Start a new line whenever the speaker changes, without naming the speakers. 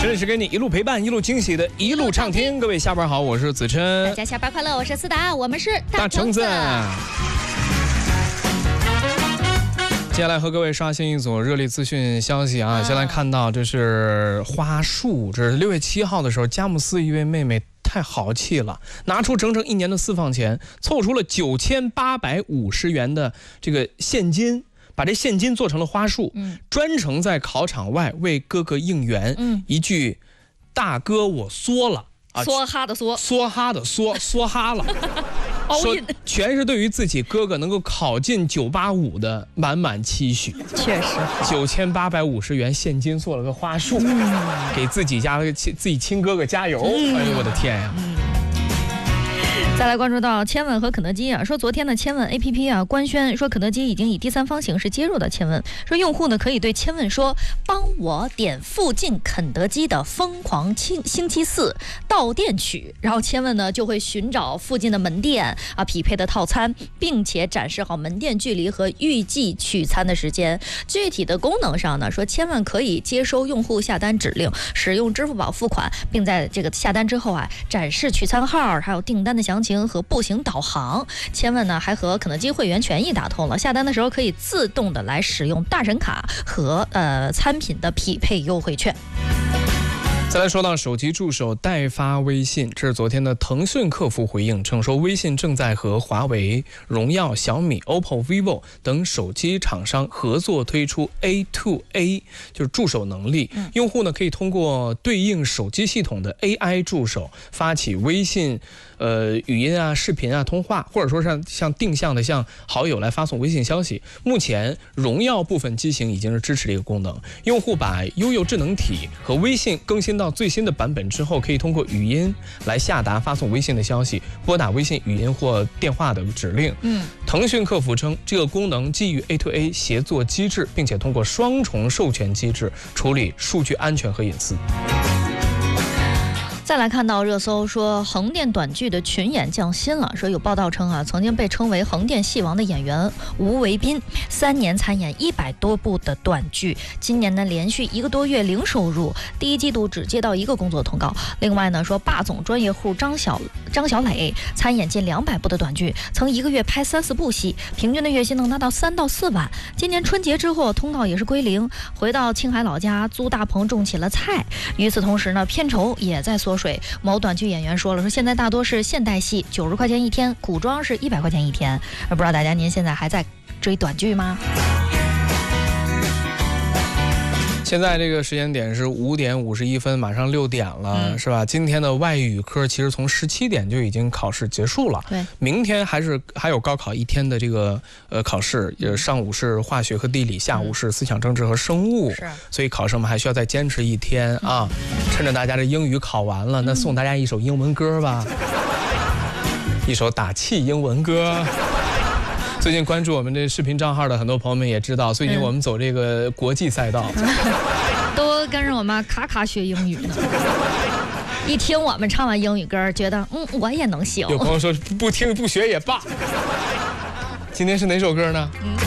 这里是给你一路陪伴、一路惊喜的一路畅听。各位下班好，我是子琛。
大家下班快乐，我是思达，我们是
大橙子。接下来和各位刷新一组热力资讯消息啊！先来看到这是花束，这是6月7号的时候，佳木斯一位妹妹太豪气了，拿出整整1年的私房钱，凑出了9850元的这个现金。把这现金做成了花束，专程在考场外为哥哥应援，一句"大哥我缩了"啊，
梭哈的梭，
梭哈的梭，梭哈了，说全是对于自己哥哥能够考进985的满满期许。
确实
，9850元现金做了个花束，给自己家自己亲哥哥加油！哎呦我的天呀！
再来关注到千问和肯德基啊，说昨天的千问 APP 啊官宣说肯德基已经以第三方形式接入到千问，说用户呢可以对千问说帮我点附近肯德基的疯狂星期四到店取，然后千问呢就会寻找附近的门店啊匹配的套餐，并且展示好门店距离和预计取餐的时间。具体的功能上呢，说千问可以接收用户下单指令，使用支付宝付款，并在这个下单之后啊展示取餐号，还有订单的详情和步行导航。千问呢还和肯德基会员权益打通了，下单的时候可以自动的来使用大神卡和餐品的匹配优惠券。
再来说到手机助手代发微信，这是昨天的腾讯客服回应称说，微信正在和华为、荣耀、小米、OPPO、vivo 等手机厂商合作推出 A2A， 就是助手能力。用户呢可以通过对应手机系统的 AI 助手发起微信语音啊、视频啊、通话，或者说像定向的向好友来发送微信消息。目前荣耀部分机型已经是支持这个功能，用户把悠悠智能体和微信更新到最新的版本之后，可以通过语音来下达发送微信的消息，拨打微信语音或电话的指令。腾讯客服称，这个功能基于 A2A 协作机制，并且通过双重授权机制处理数据安全和隐私。
再来看到热搜说横店短剧的群演降薪了，说有报道称啊，曾经被称为横店戏王的演员吴维斌，3年参演100多部的短剧，今年呢连续1个多月零收入，第1季度只接到1个工作通告。另外呢说霸总专业户张小磊参演近200部的短剧，曾1个月拍3、4部戏，平均的月薪能达到3到4万。今年春节之后通告也是归零，回到青海老家租大棚种起了菜。与此同时呢片酬也在缩水，某短剧演员说了，说现在大多是现代戏90块钱一天，古装是100块钱一天。不知道大家您现在还在追短剧吗？
现在这个时间点是5点51分，马上6点了，是吧？今天的外语科其实从17点就已经考试结束了，对，明天还有高考1天的这个考试，上午是化学和地理，下午是思想政治和生物，所以考生们还需要再坚持1天啊！趁着大家的英语考完了，那送大家一首英文歌吧，一首打气英文歌。最近关注我们这视频账号的很多朋友们也知道，最近我们走这个国际赛道，
都跟着我们卡学英语呢。一听我们唱完英语歌，觉得我也能行。
有朋友说不听不学也罢。今天是哪首歌呢？